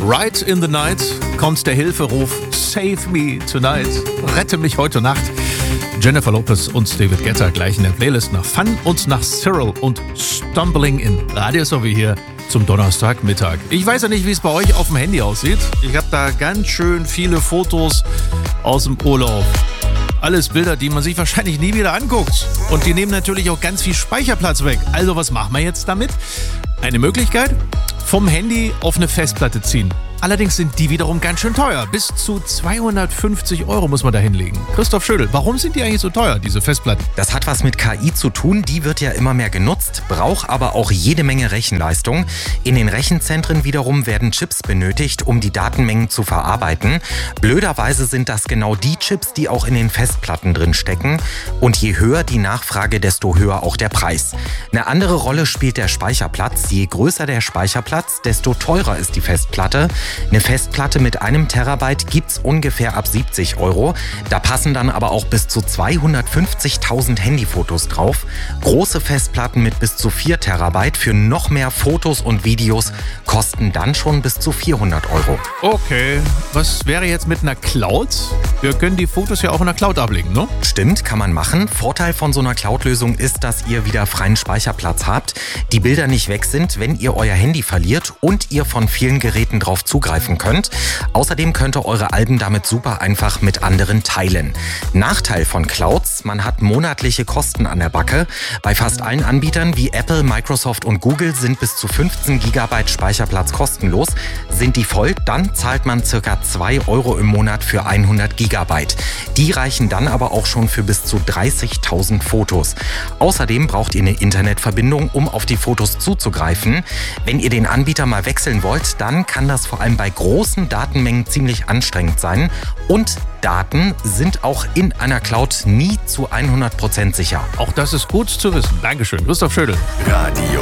Right in the Night kommt der Hilferuf Save me tonight. Rette mich heute Nacht. Jennifer Lopez und David Guetta gleich in der Playlist nach Fun und nach Cyril und Stumbling in. Radio so wie hier zum Donnerstagmittag. Ich weiß ja nicht, wie es bei euch auf dem Handy aussieht. Ich habe da ganz schön viele Fotos aus dem Urlaub. Alles Bilder, die man sich wahrscheinlich nie wieder anguckt. Und die nehmen natürlich auch ganz viel Speicherplatz weg. Also was machen wir jetzt damit? Eine Möglichkeit? Vom Handy auf eine Festplatte ziehen. Allerdings sind die wiederum ganz schön teuer. Bis zu 250 € muss man da hinlegen. Christoph Schödel, warum sind die eigentlich so teuer, diese Festplatten? Das hat was mit KI zu tun. Die wird ja immer mehr genutzt, braucht aber auch jede Menge Rechenleistung. In den Rechenzentren wiederum werden Chips benötigt, um die Datenmengen zu verarbeiten. Blöderweise sind das genau die Chips, die auch in den Festplatten drin stecken. Und je höher die Nachfrage, desto höher auch der Preis. Eine andere Rolle spielt der Speicherplatz. Je größer der Speicherplatz, desto teurer ist die Festplatte. Eine Festplatte mit 1 Terabyte gibt's ungefähr ab 70 €. Da passen dann aber auch bis zu 250.000 Handyfotos drauf. Große Festplatten mit bis zu 4 Terabyte für noch mehr Fotos und Videos kosten dann schon bis zu 400 €. Okay, was wäre jetzt mit einer Cloud? Wir können die Fotos ja auch in der Cloud ablegen, ne? Stimmt, kann man machen. Vorteil von so einer Cloud-Lösung ist, dass ihr wieder freien Speicherplatz habt, die Bilder nicht weg sind, wenn ihr euer Handy verliert und ihr von vielen Geräten drauf zugreifen könnt. Außerdem könnt ihr eure Alben damit super einfach mit anderen teilen. Nachteil von Clouds, man hat monatliche Kosten an der Backe. Bei fast allen Anbietern wie Apple, Microsoft und Google sind bis zu 15 GB Speicherplatz kostenlos. Sind die voll, dann zahlt man ca. 2 € im Monat für 100 GB. Die reichen dann aber auch schon für bis zu 30.000 Fotos. Außerdem braucht ihr eine Internetverbindung, um auf die Fotos zuzugreifen. Wenn ihr den Anbieter mal wechseln wollt, dann kann das vor allem bei großen Datenmengen ziemlich anstrengend sein. Und Daten sind auch in einer Cloud nie zu 100% sicher. Auch das ist gut zu wissen. Dankeschön, Christoph Schödel. Radio